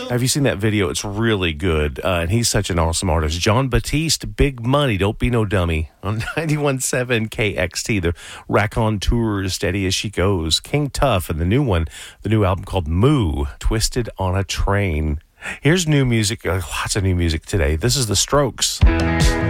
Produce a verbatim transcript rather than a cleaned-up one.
Have you seen that video? It's really good. Uh, and he's such an awesome artist. Jon Batiste, Big Money, Don't Be No Dummy on ninety-one point seven K X T. The Raconteur, Steady As She Goes. King Tuff, and the new one, the new album called Moo, Twisted on a Train. Here's new music, uh, lots of new music today. This is The Strokes.